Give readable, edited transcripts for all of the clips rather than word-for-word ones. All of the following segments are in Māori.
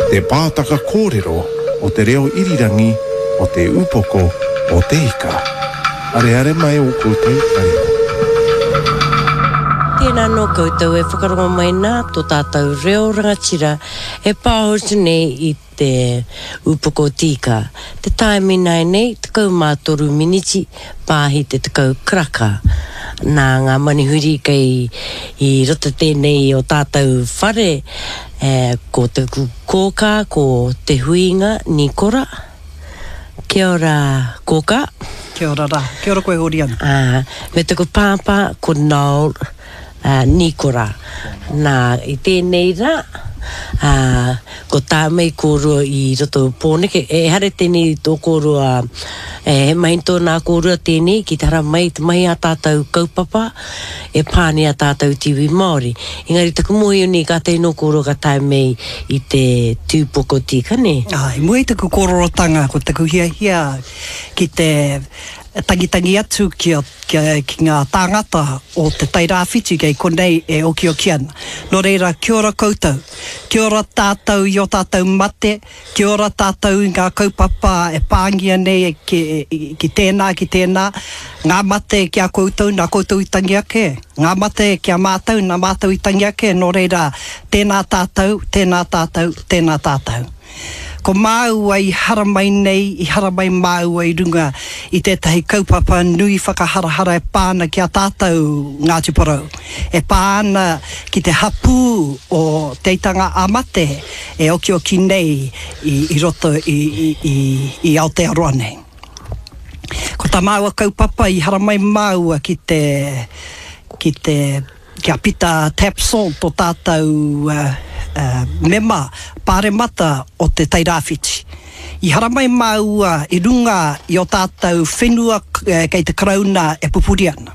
Te pātaka kōrero o te reo irirangi o te upoko o te ika. Are mai o koutou ariko. Tēnā no koutou e whakaronga mai nā tō tātou reo rangatira e pāhotu nei I te upoko tika. Te taimi nai nei, te kaumātoru miniti, pāhi te kau kraka. Nā ngā manihuri kei I rota tēnei o tātou whare, ko te kōka, ko te huinga, Nikora. Kia ora, kōka. Kia ora rā, kia ora koe hori ana. Me te ko pāpā, ko Noel, Nikora. Nā, I tēnei rā, ko tā mei kōrua I roto pōneke, hare tēnei tō kōrua, he mainto nā kōrua tēnei, ki tara mai, te mai a tātou kaupapa, e pāne a tātou tiwi Māori. Engari, taku mohi o ni ka tei no kōrua ka tai mei I te tūpoko tika, ne? Ai, mui taku kōrorotanga, ko taku hia ki te tangitangi atu ki ngā tāngata o te tairāwhiti kei konei e oki ana. Nō reira, kia ora koutou. Kia ora tātou I o tātou mate. Kia ora tātou I ngā kaupapa e pāngia nei ki tēnā. Ngā mate kia koutou, nā koutou I tangi ake. Ngā mate kia mātou, nā mātou I tangi ake. Nō reira, tēnā tātou. Ko māua I haramai nei, I haramai māua I runga I tētahi kaupapa nui whakaharahara e pāna ki a tātou Ngāti Porou. E pāna ki te hapū o teitanga amate e oki nei I roto I Aotearoa nei. Ko tā māua kaupapa I haramai māua ki a pita tap salt o tātou mema pāremata o te tairawhiti. I haramai māua I runga I o tātou whenua kei te krauna e pupuri ana.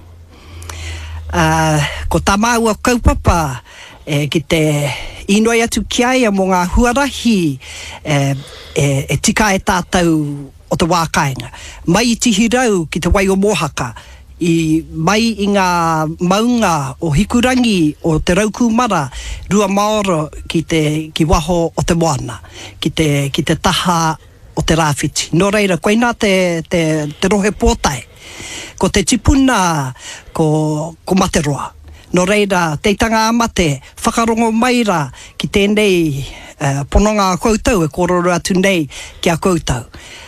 Ko tā māua kaupapa ki te inoi atu kiaia mo ngā huarahi e tika e tātou o te wākainga. Mai I tihirau ki te wai o Mohaka. Mai I ngā maunga o hikurangi o te raukumara rua maoro ki waho o te moana, ki te taha o te rāwhiti. Nō reira, koe nā te rohe pōtai, ko te tipuna ko materoa. Nō reira, teitanga amate, whakarongo maira ki tēnei pononga a koutou e kororo atu nei ki a koutou.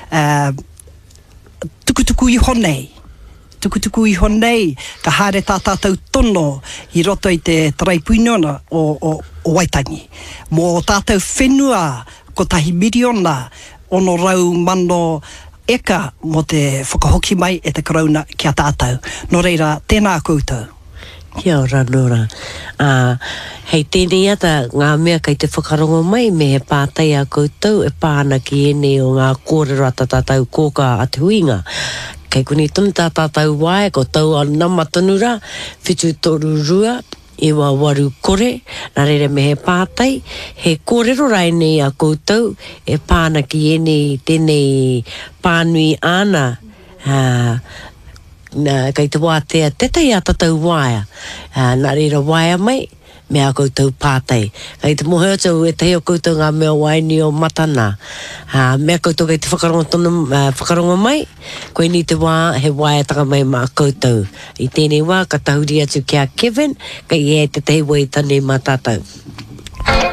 Tukutuku iho nei. Tukutuku iho nei, ka haere tātātou tono I roto I te taraipuinona o Waitangi. Mō tātou whenua ko tahi miriona ono rau mano eka mo te whakahoki mai e te karauna ki a tātou. Nō reira, tēnā koutou. Kia ora, nora. Hei tēnei ata ngā mea kei te whakarongo mai me he pātai a koutou e pāna ki ene o ngā kōrero ata tātou kōka a te huinga. Kei kuni tonu tātātou wae, ko tau ana matanura, whitu toru rua, ewa waru kore, nā reira me he pātai, he kōrero rai nei a koutou, e pāna ki ene tēnei pānui ana, kei te wātea tetai a tātou waia, nā reira waia mai, me a koutou pātai. Kei te mohe atu e tehi o koutou ngā mea waini o matana. Mea koutou kei te whakarongo mai, koe ni te wā, he waiatanga mai ma koutou. I tēnei wā, ka tahuri atu ki a Kevin, kei e te tehi wai tane ma tātou.